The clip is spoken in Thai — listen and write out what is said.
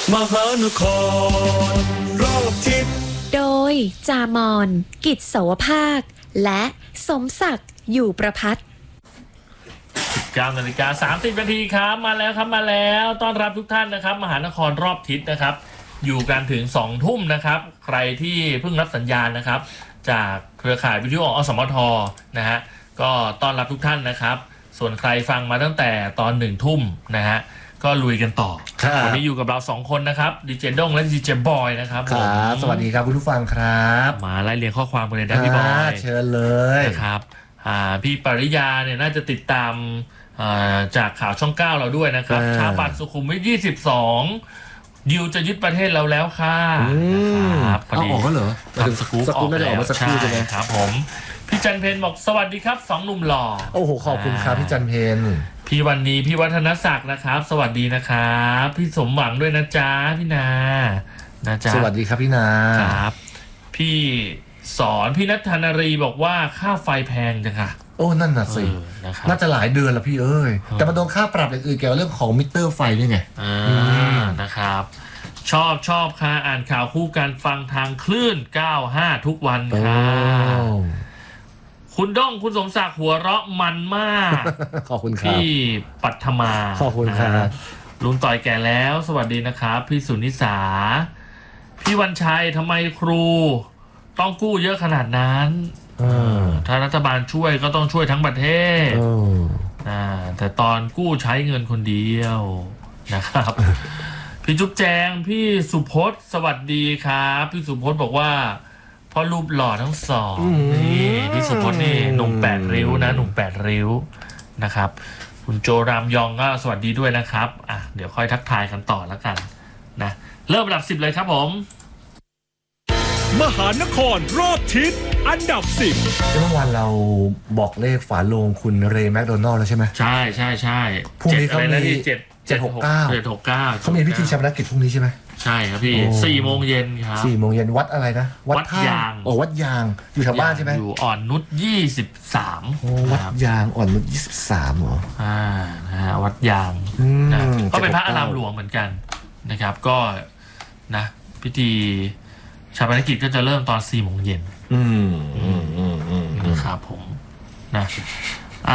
มหานครรอบทิศโดยจามอนกิจโสภาคและสมศักดิ์อยู่ประภัต 19:30 นาทีครับมาแล้วครับมาแล้วต้อนรับทุกท่านนะครับมหานครรอบทิศนะครับอยู่กันถึง2 ทุ่มนะครับใครที่เพิ่งรับสัญญาณนะครับจากเครือข่ายวิทยุอสมทนะฮะก็ต้อนรับทุกท่านนะครับส่วนใครฟังมาตั้งแต่ตอน1 ทุ่มนะฮะก็ลุยกันต่อวันนี้อยู่กับเรา2 คนนะครับดีเจด้งและดีเจบอยนะครับครับสวัสดีครับคุณผู้ฟังครับมาไล่เรียงข้อความกันเลยนะพี่บอยเชิญเลยนะครับพี่ปริยาเนี่ยน่าจะติดตามจากข่าวช่อง 9เราด้วยนะครับชาบัตรสุขุมวิท22ดิวจะยึดประเทศเราแล้วค่ะนะครับพอดีออกก็เหรอสกู๊ปออกแล้วใช่ครับผมพี่จันเพนบอกสวัสดีครับ2 หนุ่มหล่อโอ้โหขอบคุณครับพี่จันเพนพี่วันนี้พี่วัฒนศักดิ์นะครับสวัสดีนะครับพี่สมหวังด้วยนะจ๊ะพี่นาจ๊ะสวัสดีครับพี่นาครับพี่สอนพี่นัทธนารีบอกว่าค่าไฟแพงจังค่ะโอ้นั่นน่ะสิน่าจะหลายเดือนแล้วพี่เอ้ยแต่มาโดนค่าปรับอย่างอื่นเกี่ยวกับเรื่องของมิเตอร์ไฟนี่ไงนะครับชอบค่ะอ่านข่าวคู่กันฟังทางคลื่น95ทุกวันค่ะคุณด้องคุณสมศักดิ์หัวเราะมันมากขอบคุณครับพี่ปัทมาขอบคุณครับลุงต่อยแก่แล้วสวัสดีนะครับพี่สุนิสาพี่วันชัยทำไมครูต้องกู้เยอะขนาดนั้นถ้ารัฐบาลช่วยก็ต้องช่วยทั้งประเทศแต่ตอนกู้ใช้เงินคนเดียวนะครับพี่จุ๊บแจงพี่สุพจน์สวัสดีครับพี่สุพจน์บอกว่าเพราะรูปหล่อทั้งสองนี่พี่สุพจน์นี่หนุ่ม8 ริ้วนะหนุ่ม8 ริ้วนะครับคุณโจรามยองก็สวัสดีด้วยนะครับเดี๋ยวค่อยทักทายกันต่อแล้วกันนะเริ่มอันดับ10เลยครับผมมหานครรอบทิศอันดับ10 เมื่อวานเราบอกเลขฝาโลงคุณเรย์แมคโดนัลด์แล้วใช่ไหมใช่พรุ่งนี้เขามี769เขามีพิธีชาปนกิจพรุ่งนี้ใช่ไหมใช่ครับพี่4 โมงเย็นครับ 4 โมงเย็นวัดอะไรนะวัดยางวัดยางอยู่แถวบ้านใช่ไหมอยู่อ่อนนุช23 วัดยางอ่อนนุช23เหรอวัดยางก็เป็นพระอารามหลวงเหมือนกันนะครับก็นะพิธีชาปนกิจก็จะเริ่มตอน4 โมงเย็นนะครับผมนะ